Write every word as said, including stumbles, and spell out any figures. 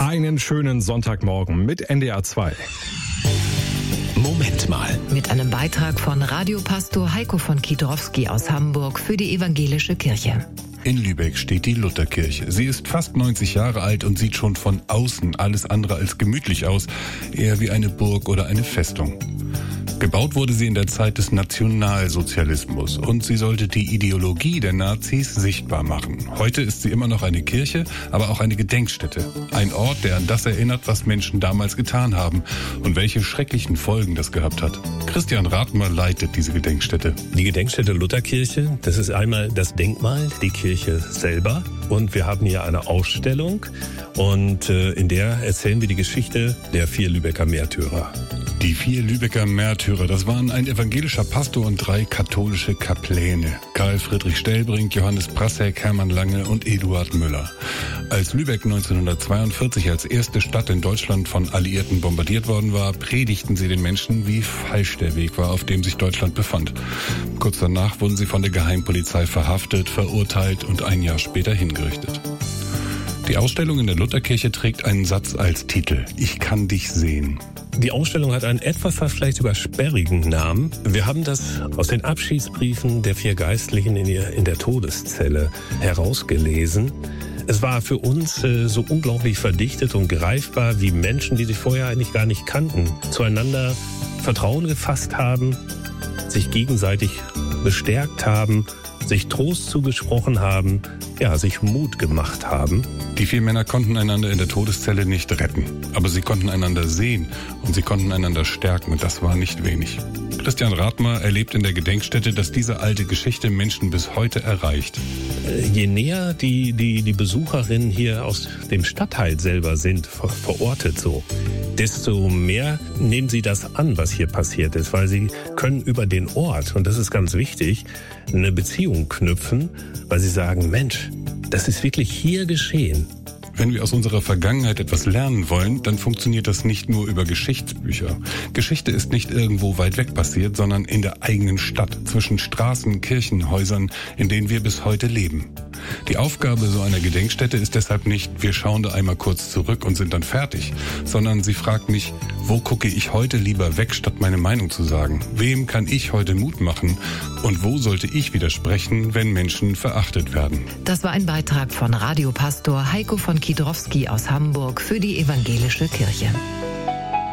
Einen schönen Sonntagmorgen mit N D R zwei. Moment mal. Mit einem Beitrag von Radiopastor Heiko von Kiedrowski aus Hamburg für die Evangelische Kirche. In Lübeck steht die Lutherkirche. Sie ist fast neunzig Jahre alt und sieht schon von außen alles andere als gemütlich aus, eher wie eine Burg oder eine Festung. Gebaut wurde sie in der Zeit des Nationalsozialismus und sie sollte die Ideologie der Nazis sichtbar machen. Heute ist sie immer noch eine Kirche, aber auch eine Gedenkstätte. Ein Ort, der an das erinnert, was Menschen damals getan haben und welche schrecklichen Folgen das gehabt hat. Christian Rathmer leitet diese Gedenkstätte. Die Gedenkstätte Lutherkirche, das ist einmal das Denkmal, die Kirche selber. Und wir haben hier eine Ausstellung und äh, in der erzählen wir die Geschichte der vier Lübecker Märtyrer. Die vier Lübecker Märtyrer, das waren ein evangelischer Pastor und drei katholische Kapläne. Karl Friedrich Stellbrink, Johannes Prasek, Hermann Lange und Eduard Müller. Als Lübeck neunzehnhundertzweiundvierzig als erste Stadt in Deutschland von Alliierten bombardiert worden war, predigten sie den Menschen, wie falsch der Weg war, auf dem sich Deutschland befand. Kurz danach wurden sie von der Geheimpolizei verhaftet, verurteilt und ein Jahr später hingerichtet. Die Ausstellung in der Lutherkirche trägt einen Satz als Titel: Ich kann dich sehen. Die Ausstellung hat einen etwas vielleicht sogar sperrigen Namen. Wir haben das aus den Abschiedsbriefen der vier Geistlichen in der, in der Todeszelle herausgelesen. Es war für uns äh, so unglaublich verdichtet und greifbar, wie Menschen, die sich vorher eigentlich gar nicht kannten, zueinander Vertrauen gefasst haben, sich gegenseitig bestärkt haben, sich Trost zugesprochen haben, ja, sich Mut gemacht haben. Die vier Männer konnten einander in der Todeszelle nicht retten, aber sie konnten einander sehen und sie konnten einander stärken und das war nicht wenig. Christian Rathmer erlebt in der Gedenkstätte, dass diese alte Geschichte Menschen bis heute erreicht. Je näher die, die, die Besucherinnen hier aus dem Stadtteil selber sind, ver, verortet so, desto mehr nehmen sie das an, was hier passiert ist, weil sie können über den Ort, und das ist ganz wichtig, eine Beziehung knüpfen, weil sie sagen, Mensch, das ist wirklich hier geschehen. Wenn wir aus unserer Vergangenheit etwas lernen wollen, dann funktioniert das nicht nur über Geschichtsbücher. Geschichte ist nicht irgendwo weit weg passiert, sondern in der eigenen Stadt, zwischen Straßen, Kirchen, Häusern, in denen wir bis heute leben. Die Aufgabe so einer Gedenkstätte ist deshalb nicht, wir schauen da einmal kurz zurück und sind dann fertig, sondern sie fragt mich, wo gucke ich heute lieber weg, statt meine Meinung zu sagen? Wem kann ich heute Mut machen? Und wo sollte ich widersprechen, wenn Menschen verachtet werden? Das war ein Beitrag von Radiopastor Heiko von Kiedrowski aus Hamburg für die Evangelische Kirche.